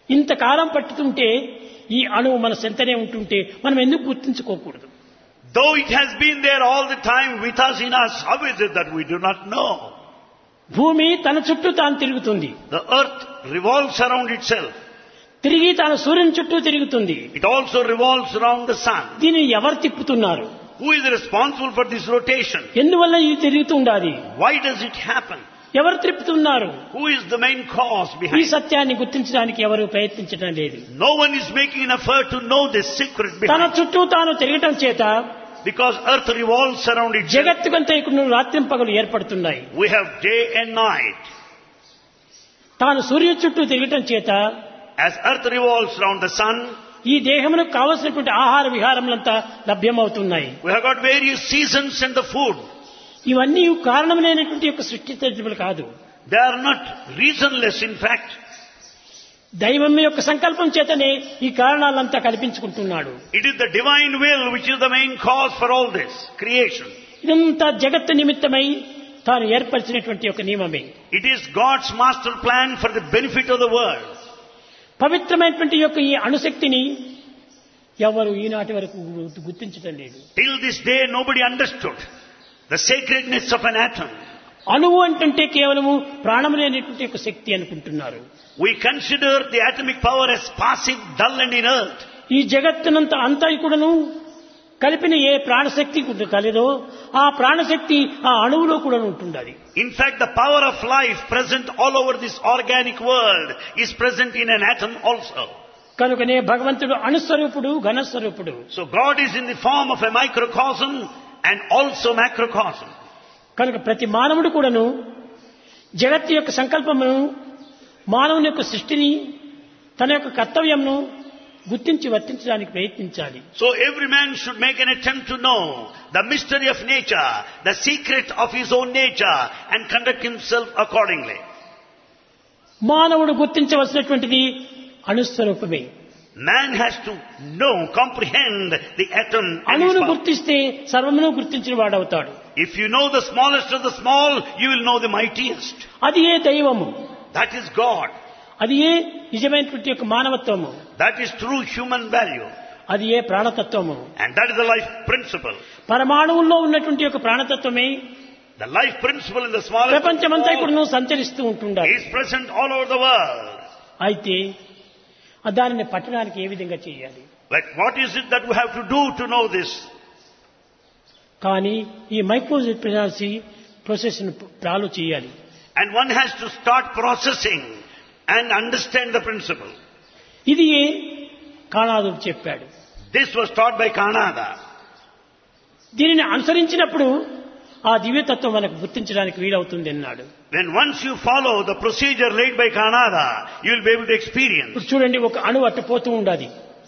ఇంతకాలం పట్టుతుంటే ఈ అణువు మన సెంతనే ఉంటుంటే మనం ఎందుకు గుర్తించుకోకూడదు? Though it has been there all the time with us in us, how is it that we do not know? భూమి తన చుట్టూ తాను తిరుగుతుంది. The earth revolves around itself. తిరిగి తాను సూర్యుని చుట్టూ తిరుగుతుంది. It also revolves around the sun. దీన్ని ఎవరు తిప్పుతున్నారు? Who is responsible for this rotation? ఎందువల్ల ఇది తిరుగుతుండాలి? Why does it happen? ఎవరు తిప్పుతున్నారు? Who is the main cause ఈ behind it? సత్యాన్ని గుర్తించడానికి ఎవరు ప్రయత్నించడం లేదు. No one is making an effort to know this secret తన behind it. చుట్టూ తాను తిరగటం చేత Because earth revolves around itself. జగత్తుకంతా ఇక్కడ రాత్రింపగలు ఏర్పడుతున్నాయి. We have day and night. తాను సూర్యుని చుట్టూ తిరగటం చేత As earth revolves around the sun, ఈ దేహమునకు కావలసినటువంటి ఆహార విహారములంతా లభ్యమవుతున్నాయి. we have got various seasons and the food. ఇవన్నీ కారణమైనటువంటి యొక్క సృష్టించబడి కాదు. They are not reasonless, in fact. దైవం యొక్క సంకల్పం చేతనే ఈ కారణాలంతా కల్పించుకుంటున్నాడు. It is the divine will which is the main cause for all this creation. ఇదంతా జగత్తు నిమిత్తమై తాను ఏర్పరిచినటువంటి ఒక నియమమే. It is God's master plan for the benefit of the world. పవిత్రమైనటువంటి యొక్క ఈ అణుశక్తిని ఎవరు ఈనాటి వరకు గుర్తించడం లేదు. Till this day nobody understood the sacredness of an atom. అణువు అంటే కేవలము ప్రాణము లేనటువంటి ఒక శక్తి అనుకుంటున్నారు. We consider the atomic power as passive, dull and inert. ఈ జగత్తునంతా అంతా కూడాను కలిపిన ఏ ప్రాణశక్తి కలదో ఆ ప్రాణశక్తి ఆ అణువులో కూడా ఉంటుండాలి. In fact, the power of life present all over this organic world is present in an atom also. కనుకనే భగవంతుడు అణుస్వరూపుడు, ఘనస్వరూపుడు. So God is in the form of a microcosm and also macrocosm. కనుక ప్రతి మానవుడు కూడాను జగత్తు యొక్క సంకల్పమును, మానవుని యొక్క సృష్టిని, తన యొక్క కర్తవ్యంను గుర్తించి వర్తించడానికి ప్రయత్నించాలి. So every man should make an attempt to know the mystery of nature, the secret of his own nature, and conduct himself accordingly. మానవుడు గుర్తించవలసినటువంటిది అణుస్వరూపమే. Man has to know, comprehend the atom and its అణువును power. గుర్తిస్తే సర్వమును గుర్తించిన వాడవుతాడు. If you know the smallest of the small, you will know the mightiest. అది ఏ దైవము, That is God. అది ఏ నిజమైనటువంటి యొక్క మానవత్వము, That is true human value. అది ఏ ప్రాణతత్వము. And that is the life principle. పరమాణువుల్లో ఉన్నటువంటి యొక్క ప్రాణతత్వమే The life principle in the smallest of the ప్రపంచమంతా small కూడా సంచరిస్తూ ఉంటుండాలి. is present all over the world. అయితే దానిని పట్టడానికి ఏ విధంగా చేయాలి? Like what is it that we have to do to know this? కానీ ఈ మైక్రోప్రెగ్నెన్సీ ప్రాసెస్ చాలు చేయాలి. And one has to start processing and understand the principle. ఇది కాణాదు చెప్పాడు. This was taught by Kanada. దీనిని అనుసరించినప్పుడు ఆ దివ్యతత్వం మనకు గుర్తించడానికి వీలవుతుంది అన్నాడు. When once you follow the procedure laid by Kanada, you will be able to experience. ఇప్పుడు చూడండి, ఒక అణువు అట్ట పోతూ ఉండాలి.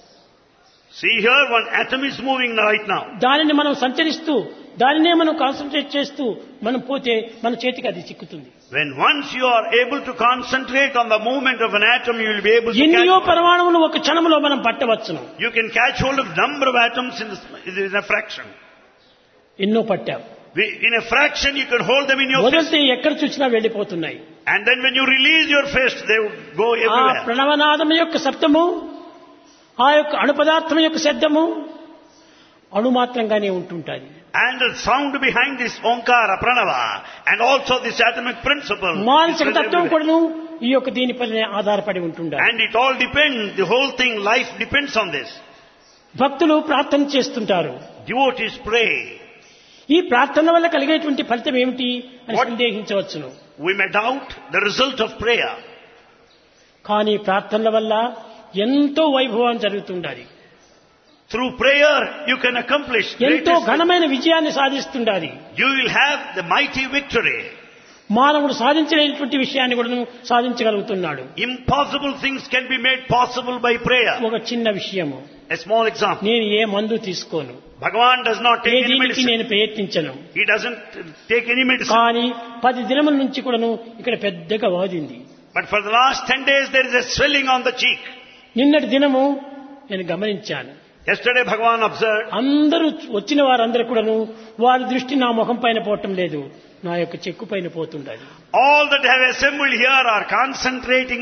See here, one atom is moving right now. దానిని మనం సంచరిస్తూ దానినే మనం కాన్సన్ట్రేట్ చేస్తూ మనం పోతే మన చేతికి అది చిక్కుతుంది. When once you are able to concentrate on the movement of an atom, you will be able to ఎన్నో catch. పరమాణువులు ఒక క్షణంలో మనం పట్టవచ్చును. You can catch hold of number of atoms in a fraction. ఎన్నో పట్టాం. In a fraction, you can hold them in your fist. వదిలితే ఎక్కడ చూసినా వెళ్ళిపోతున్నాయి. And then when you release your fist, they would go ఆ everywhere. ప్రణవనాదం యొక్క శబ్దము, ఆ యొక్క అణు పదార్థం యొక్క శబ్దము అణుమాత్రంగానే ఉంటుంటుంది. And the sound behind this Omkara, Pranava, and also this atomic principle. is మానసిక present తత్వం everywhere. కూడాను ఈ యొక్క దీనిపైనే ఆధారపడి ఉంటుండాలి. And it all depends, the whole thing, life depends on this. భక్తులు ప్రార్థన చేస్తుంటారు. Devotees pray. ఈ ప్రార్థన వల్ల కలిగేటువంటి ఫలితం ఏమిటి అని What? సందేహించవచ్చును. We may doubt the result of prayer. కానీ ప్రార్థనల వల్ల ఎంతో వైభవం జరుగుతుండాలి. Through prayer, you can accomplish ఎంతో greatest. ఘనమైన విజయాన్ని సాధిస్తుండాలి. You will have the mighty victory. మానవుడు సాధించలేనటువంటి విషయాన్ని కూడా సాధించగలుగుతున్నాడు. Impossible things can be made possible by prayer. ఒక చిన్న విషయము, A small example. నేను ఏ మందు తీసుకోను, Bhagavan does not A take any దీనికి medicine. నేను ప్రయత్నించను. He doesn't take any medicine. కానీ 10 దినముల నుంచి కూడాను ఇక్కడ పెద్దగా వాదింది. But for the last 10 days, there is a swelling on the cheek. నిన్నటి దినము నేను గమనించాను. Yesterday, Bhagavan observed, అందరూ వచ్చిన వారందరూ కూడాను వారి దృష్టి నా ముఖం పైన పోవటం లేదు, నా యొక్క చెక్కు పైన పోతుండాలి. all that have assembled here are concentrating